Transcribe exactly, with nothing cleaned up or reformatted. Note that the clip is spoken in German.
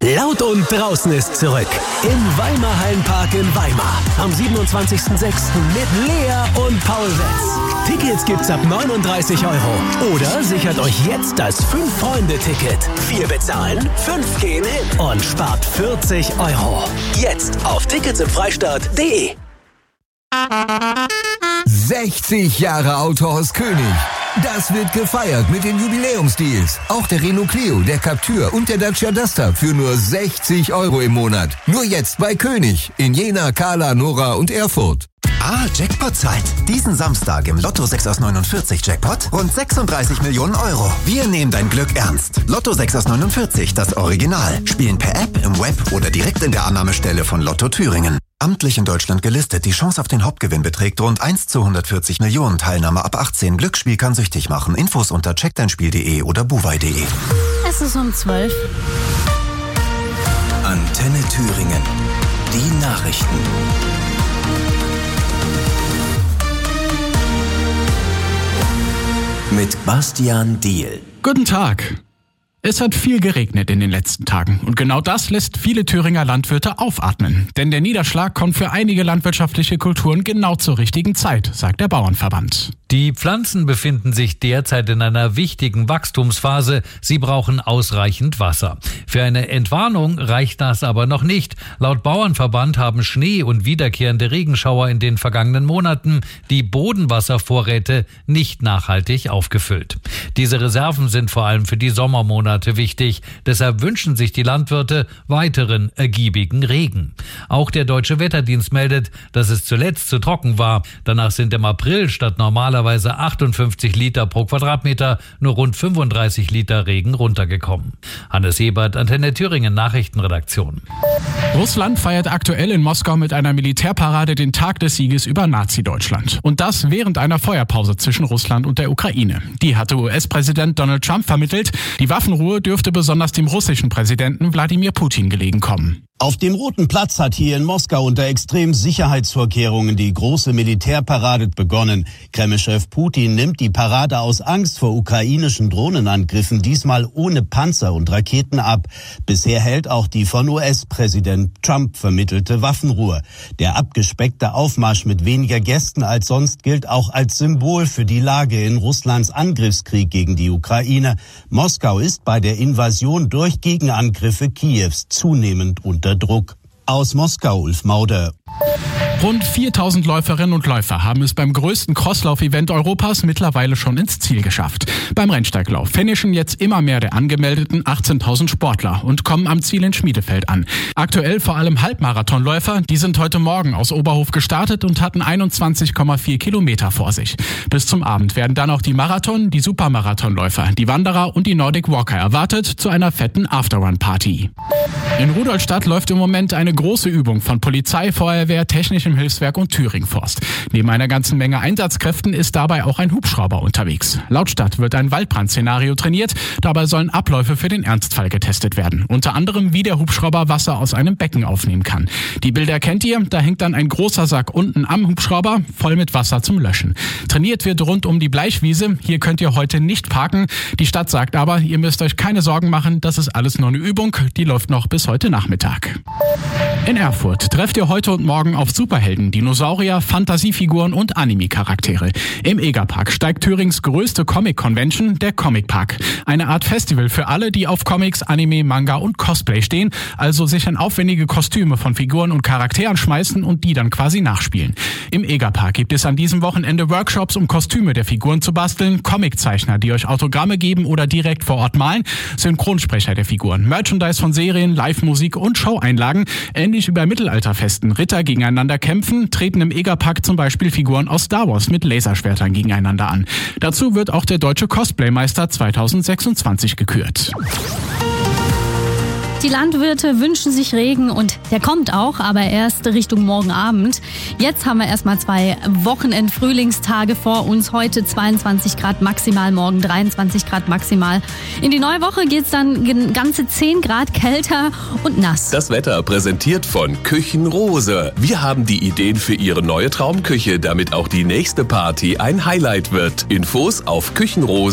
Laut und draußen ist zurück. Im Weimar Hallenpark in Weimar. Am siebenundzwanzigsten sechsten mit Lea und Paul Wetz. Tickets gibt's ab neununddreißig Euro. Oder sichert euch jetzt das Fünf-Freunde-Ticket. Vier bezahlen, fünf gehen hin und spart vierzig Euro. Jetzt auf tickets im freistaat punkt de. sechzig Jahre Autohaus König. Das wird gefeiert mit den Jubiläumsdeals. Auch der Renault Clio, der Captur und der Dacia Duster für nur sechzig Euro im Monat. Nur jetzt bei König in Jena, Kahla, Nora und Erfurt. Ah, Jackpot-Zeit. Diesen Samstag im Lotto sechs aus neunundvierzig Jackpot rund sechsunddreißig Millionen Euro. Wir nehmen dein Glück ernst. Lotto sechs aus neunundvierzig, das Original. Spielen per App, im Web oder direkt in der Annahmestelle von Lotto Thüringen. Amtlich in Deutschland gelistet. Die Chance auf den Hauptgewinn beträgt rund eins zu hundertvierzig Millionen. Teilnahme ab achtzehn. Glücksspiel kann süchtig machen. Infos unter check dein spiel punkt de oder buwei punkt de. Es ist um zwölf. Antenne Thüringen. Die Nachrichten. Mit Bastian Diehl. Guten Tag. Es hat viel geregnet in den letzten Tagen und genau das lässt viele Thüringer Landwirte aufatmen. Denn der Niederschlag kommt für einige landwirtschaftliche Kulturen genau zur richtigen Zeit, sagt der Bauernverband. Die Pflanzen befinden sich derzeit in einer wichtigen Wachstumsphase. Sie brauchen ausreichend Wasser. Für eine Entwarnung reicht das aber noch nicht. Laut Bauernverband haben Schnee und wiederkehrende Regenschauer in den vergangenen Monaten die Bodenwasservorräte nicht nachhaltig aufgefüllt. Diese Reserven sind vor allem für die Sommermonate wichtig. Deshalb wünschen sich die Landwirte weiteren ergiebigen Regen. Auch der Deutsche Wetterdienst meldet, dass es zuletzt zu trocken war. Danach sind im April statt normalerweise achtundfünfzig Liter pro Quadratmeter nur rund fünfunddreißig Liter Regen runtergekommen. Hannes Ebert, Antenne Thüringen Nachrichtenredaktion. Russland feiert aktuell in Moskau mit einer Militärparade den Tag des Sieges über Nazi-Deutschland. Und das während einer Feuerpause zwischen Russland und der Ukraine. Die hatte U S-Präsident Donald Trump vermittelt. Die Waffenruhe dürfte besonders dem russischen Präsidenten Wladimir Putin gelegen kommen. Auf dem Roten Platz hat hier in Moskau unter extremen Sicherheitsvorkehrungen die große Militärparade begonnen. Kreml-Chef Putin nimmt die Parade aus Angst vor ukrainischen Drohnenangriffen diesmal ohne Panzer und Raketen ab. Bisher hält auch die von U S-Präsident Trump vermittelte Waffenruhe. Der abgespeckte Aufmarsch mit weniger Gästen als sonst gilt auch als Symbol für die Lage in Russlands Angriffskrieg gegen die Ukraine. Moskau ist bei der Invasion durch Gegenangriffe Kiews zunehmend unter Druck. Aus Moskau, Ulf Mauder. Rund viertausend Läuferinnen und Läufer haben es beim größten Crosslauf-Event Europas mittlerweile schon ins Ziel geschafft. Beim Rennsteiglauf finishen jetzt immer mehr der angemeldeten achtzehntausend Sportler und kommen am Ziel in Schmiedefeld an. Aktuell vor allem Halbmarathonläufer, die sind heute Morgen aus Oberhof gestartet und hatten einundzwanzig Komma vier Kilometer vor sich. Bis zum Abend werden dann auch die Marathon-, die Supermarathonläufer, die Wanderer und die Nordic Walker erwartet zu einer fetten Afterrun-Party. In Rudolstadt läuft im Moment eine große Übung von Polizei, Feuerwehr, Technischem Hilfswerk und Thüringen Forst. Neben einer ganzen Menge Einsatzkräften ist dabei auch ein Hubschrauber unterwegs. Laut Stadt wird ein Waldbrandszenario trainiert. Dabei sollen Abläufe für den Ernstfall getestet werden. Unter anderem, wie der Hubschrauber Wasser aus einem Becken aufnehmen kann. Die Bilder kennt ihr. Da hängt dann ein großer Sack unten am Hubschrauber, voll mit Wasser zum Löschen. Trainiert wird rund um die Bleichwiese. Hier könnt ihr heute nicht parken. Die Stadt sagt aber, ihr müsst euch keine Sorgen machen. Das ist alles nur eine Übung. Die läuft noch bis heute Nachmittag. In Erfurt trefft ihr heute und morgen auf Superhelden, Dinosaurier, Fantasiefiguren und Anime-Charaktere. Im Egerpark steigt Thürings größte Comic-Convention, der Comic Park. Eine Art Festival für alle, die auf Comics, Anime, Manga und Cosplay stehen, also sich in aufwendige Kostüme von Figuren und Charakteren schmeißen und die dann quasi nachspielen. Im Egerpark gibt es an diesem Wochenende Workshops, um Kostüme der Figuren zu basteln, Comiczeichner, die euch Autogramme geben oder direkt vor Ort malen, Synchronsprecher der Figuren, Merchandise von Serien, Live-Musik und Show-Einlagen, ähnlich wie bei Mittelalterfesten. Ritter gegeneinander kämpfen, treten im Egerpark zum Beispiel Figuren aus Star Wars mit Laserschwertern gegeneinander an. Dazu wird auch der Deutsche Cosplaymeister zweitausendsechsundzwanzig gekürt. Die Landwirte wünschen sich Regen und der kommt auch, aber erst Richtung morgen Abend. Jetzt haben wir erstmal zwei Wochenend-Frühlingstage vor uns. Heute zweiundzwanzig Grad maximal, morgen dreiundzwanzig Grad maximal. In die neue Woche geht's dann ganze zehn Grad kälter und nass. Das Wetter präsentiert von Küchenrose. Wir haben die Ideen für Ihre neue Traumküche, damit auch die nächste Party ein Highlight wird. Infos auf küchenrose.